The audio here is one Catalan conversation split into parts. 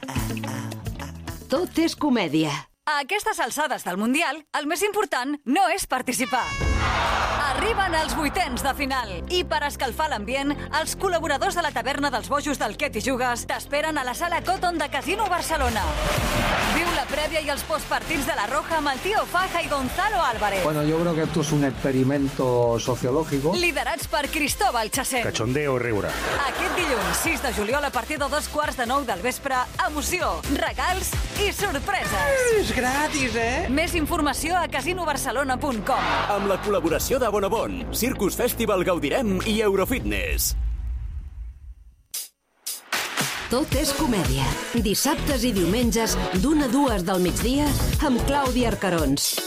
Tot és comèdia. A aquestes alçades del Mundial, el més important no és participar. Arriben els vuitens de final i per escalfar l'ambient, els col·laboradors de la taverna dels bojos del Què t'hi jugues t'esperen a la sala Cotton de Casino Barcelona. Viu la prèvia i els postpartits de la Roja amb el Tío Faja i Gonzalo Álvarez. Bueno, yo creo que esto es un experimento sociológico. Liderats per Cristóbal Chacén. Cachondeo riure. Aquest dilluns, 6 de juliol, a partir de 2:45 del vespre, emoció, regals i sorpreses. És gratis, eh? Més informació a casinobarcelona.com. Amb la col·laboració de Bonobon, Circus Festival Gaudirem i Eurofitness. Tot és comèdia. Dissabtes i diumenges, d'1 a 2 del migdia, amb Clàudia Arcarons.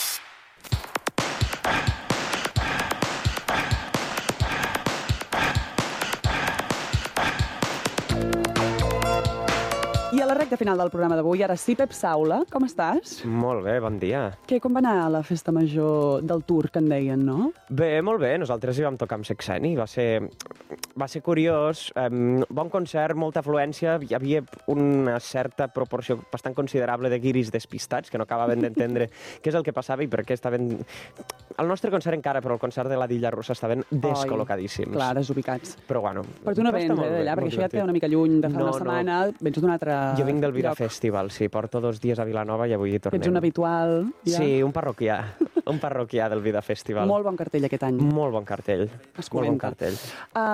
I a la recta final del programa d'avui, ara sí, Pep Saula, com estàs? Molt bé, bon dia. Què, com va anar la festa major del Tour, que en deien, no? Bé, molt bé, nosaltres hi vam tocar amb Sexeni, va ser curiós, bon concert, molta afluència, hi havia una certa proporció bastant considerable de guiris despistats que no acabaven d'entendre què és el que passava i per què estaven... El nostre concert encara, però el concert de la Dilla Russa estaven descol·locadíssims. Clar, desubicats. Però bueno... Però tu no vens d'allà, perquè això ja et queda una mica lluny de fa una setmana, vens d'un altre Jo vinc del Vida lloc. Festival, sí, porto 2 dies a Vilanova i avui hi tornem. Ets un habitual, ja? Sí, un parroquià del Vida Festival. Molt bon cartell aquest any. Molt bon cartell. Es Molt bon comenta. cartell.